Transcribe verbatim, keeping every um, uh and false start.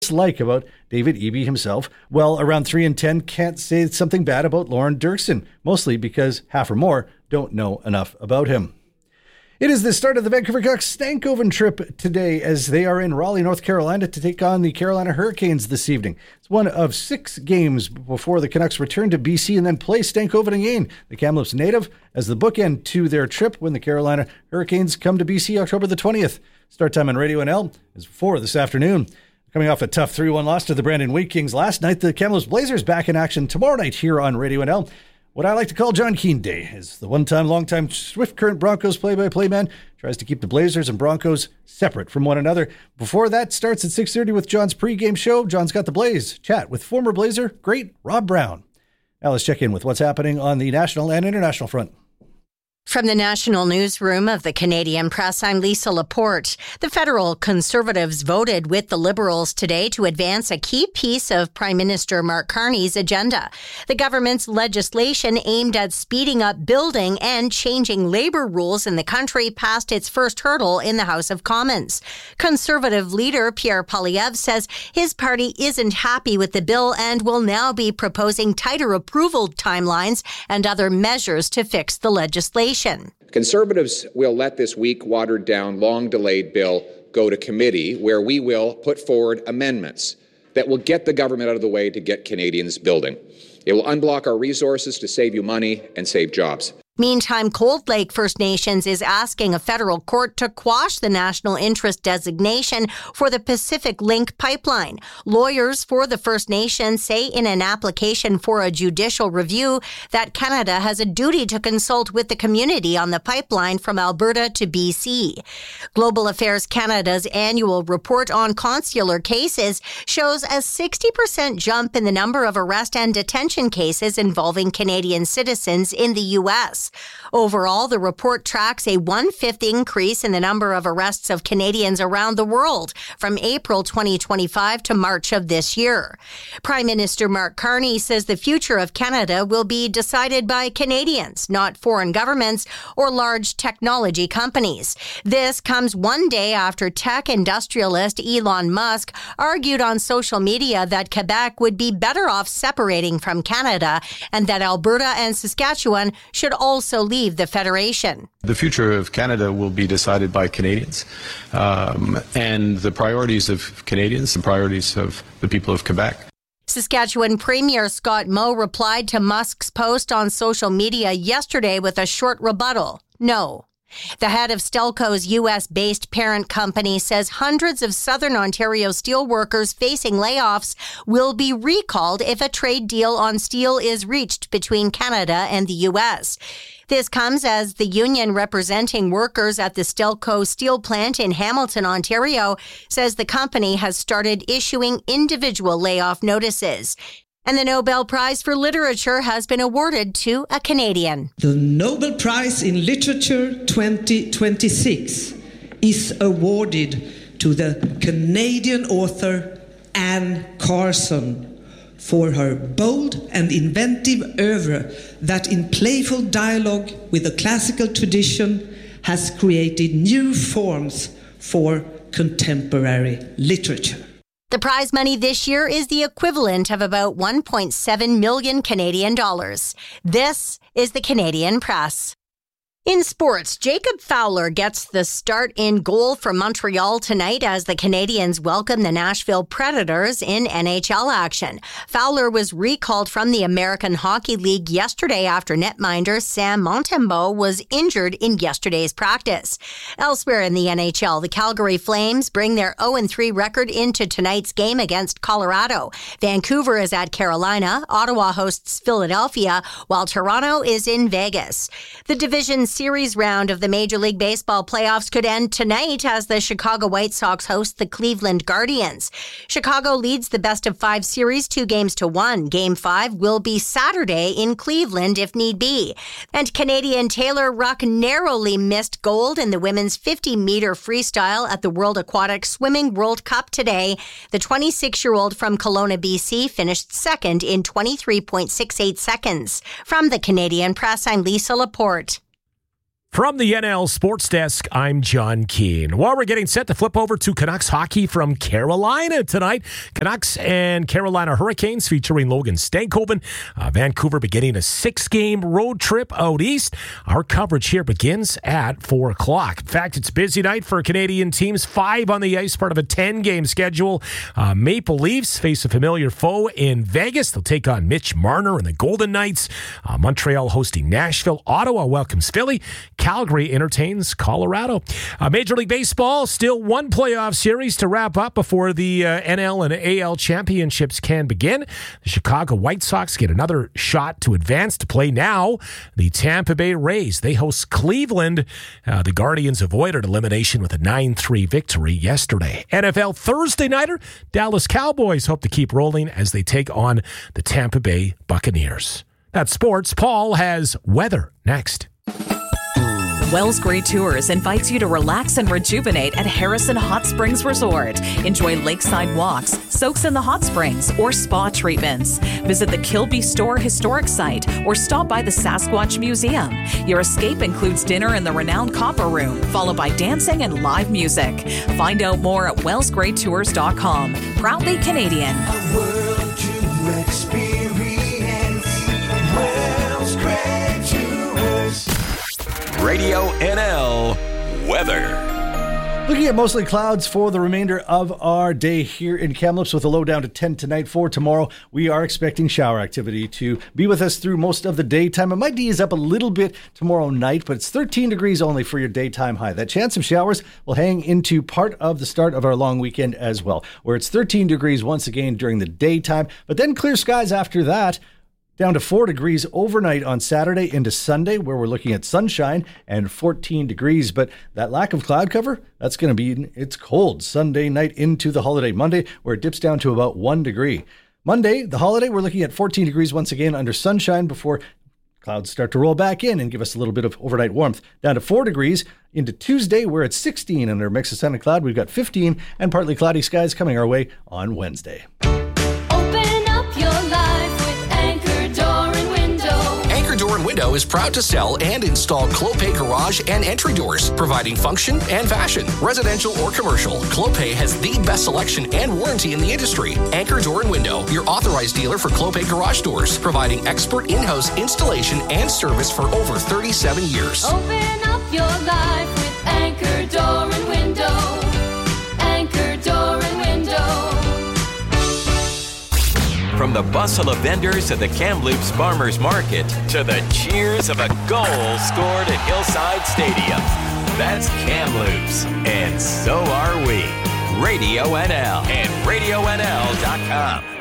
like about David Eby himself? Well, around three in ten can't say something bad about Lauren Dirksen, mostly because half or more don't know enough about him. It is the start of the Vancouver Canucks Stankoven trip today as they are in Raleigh, North Carolina to take on the Carolina Hurricanes this evening. It's one of six games before the Canucks return to B C and then play Stankoven again, the Kamloops native, as the bookend to their trip when the Carolina Hurricanes come to B C October the twentieth. Start time on Radio N L is four this afternoon. Coming off a tough three one loss to the Brandon Wheat Kings last night, the Kamloops Blazers back in action tomorrow night here on Radio N L. What I like to call John Keane Day is the one-time, long-time Swift Current Broncos play-by-play man tries to keep the Blazers and Broncos separate from one another. Before that starts at six thirty with John's pregame show. John's got the Blaze chat with former Blazer great Rob Brown. Now let's check in with what's happening on the national and international front. From the national newsroom of the Canadian Press, I'm Lisa Laporte. The federal Conservatives voted with the Liberals today to advance a key piece of Prime Minister Mark Carney's agenda. The government's legislation aimed at speeding up building and changing labor rules in the country passed its first hurdle in the House of Commons. Conservative leader Pierre Poilievre says his party isn't happy with the bill and will now be proposing tighter approval timelines and other measures to fix the legislation. Conservatives will let this weak, watered-down, long-delayed bill go to committee, where we will put forward amendments that will get the government out of the way to get Canadians building. It will unblock our resources to save you money and save jobs. Meantime, Cold Lake First Nations is asking a federal court to quash the national interest designation for the Pacific Link pipeline. Lawyers for the First Nations say in an application for a judicial review that Canada has a duty to consult with the community on the pipeline from Alberta to B C. Global Affairs Canada's annual report on consular cases shows a sixty percent jump in the number of arrest and detention cases involving Canadian citizens in the U S. Overall, the report tracks a one-fifth increase in the number of arrests of Canadians around the world from April twenty twenty-five to March of this year. Prime Minister Mark Carney says the future of Canada will be decided by Canadians, not foreign governments or large technology companies. This comes one day after tech industrialist Elon Musk argued on social media that Quebec would be better off separating from Canada and that Alberta and Saskatchewan should also also leave the Federation. The future of Canada will be decided by Canadians, um, and the priorities of Canadians and priorities of the people of Quebec. Saskatchewan Premier Scott Moe replied to Musk's post on social media yesterday with a short rebuttal. No. The head of Stelco's U S-based parent company says hundreds of Southern Ontario steelworkers facing layoffs will be recalled if a trade deal on steel is reached between Canada and the U S. This comes as the union representing workers at the Stelco steel plant in Hamilton, Ontario, says the company has started issuing individual layoff notices. And the Nobel Prize for Literature has been awarded to a Canadian. The Nobel Prize in Literature twenty twenty-six is awarded to the Canadian author Anne Carson for her bold and inventive oeuvre that in playful dialogue with the classical tradition has created new forms for contemporary literature. The prize money this year is the equivalent of about one point seven million Canadian dollars. This is the Canadian Press. In sports, Jacob Fowler gets the start in goal for Montreal tonight as the Canadians welcome the Nashville Predators in N H L action. Fowler was recalled from the American Hockey League yesterday after netminder Sam Montembeault was injured in yesterday's practice. Elsewhere in the N H L, the Calgary Flames bring their oh and three record into tonight's game against Colorado. Vancouver is at Carolina, Ottawa hosts Philadelphia, while Toronto is in Vegas. The division series round of the Major League Baseball playoffs could end tonight as the Chicago White Sox host the Cleveland Guardians. Chicago leads the best of five series two games to one. Game five will be Saturday in Cleveland if need be. And Canadian Taylor Ruck narrowly missed gold in the women's fifty meter freestyle at the World Aquatic Swimming World Cup today. The twenty-six-year-old from Kelowna, B C finished second in twenty-three point six eight seconds. From the Canadian Press, I'm Lisa Laporte. From the N L Sports Desk, I'm John Keane. Well, we're getting set to flip over to Canucks hockey from Carolina tonight. Canucks and Carolina Hurricanes featuring Logan Stankoven. Uh, Vancouver beginning a six-game road trip out east. Our coverage here begins at four o'clock. In fact, it's a busy night for Canadian teams. Five on the ice, part of a ten-game schedule. Uh, Maple Leafs face a familiar foe in Vegas. They'll take on Mitch Marner and the Golden Knights. Uh, Montreal hosting Nashville. Ottawa welcomes Philly. Calgary entertains Colorado. Uh, Major League Baseball, still one playoff series to wrap up before the uh, N L and A L championships can begin. The Chicago White Sox get another shot to advance to play now. The Tampa Bay Rays, they host Cleveland. Uh, the Guardians avoided elimination with a nine three victory yesterday. N F L Thursday nighter, Dallas Cowboys hope to keep rolling as they take on the Tampa Bay Buccaneers. That's sports. Paul has weather next. Wells Gray Tours invites you to relax and rejuvenate at Harrison Hot Springs Resort. Enjoy lakeside walks, soaks in the hot springs, or spa treatments. Visit the Kilby Store historic site or stop by the Sasquatch Museum. Your escape includes dinner in the renowned Copper Room, followed by dancing and live music. Find out more at wells gray tours dot com. Proudly Canadian. A world to experience. Wells Gray Tours. Radio N L weather. Looking at mostly clouds for the remainder of our day here in Kamloops with a low down to ten tonight. For tomorrow, we are expecting shower activity to be with us through most of the daytime. It might ease up a little bit tomorrow night, but it's thirteen degrees only for your daytime high. That chance of showers will hang into part of the start of our long weekend as well, where it's thirteen degrees once again during the daytime, but then clear skies after that. Down to four degrees overnight on Saturday into Sunday, where we're looking at sunshine and fourteen degrees. But that lack of cloud cover, that's going to be, it's cold Sunday night into the holiday Monday, where it dips down to about one degree. Monday, the holiday, we're looking at fourteen degrees once again under sunshine before clouds start to roll back in and give us a little bit of overnight warmth. Down to four degrees into Tuesday, where it's sixteen under a mix of sun and cloud. We've got fifteen and partly cloudy skies coming our way on Wednesday. Open up your life with Anchor Door and Window. Anchor Door and Window is proud to sell and install Clopay garage and entry doors, providing function and fashion. Residential or commercial, Clopay has the best selection and warranty in the industry. Anchor Door and Window, your authorized dealer for Clopay garage doors, providing expert in-house installation and service for over thirty-seven years. Open up your life with Anchor Door and Window. Anchor Door and Window. From the bustle of vendors at the Kamloops Farmers Market to the cheers of a goal scored at Hillside Stadium. That's Kamloops, and so are we. Radio N L and radio N L dot com.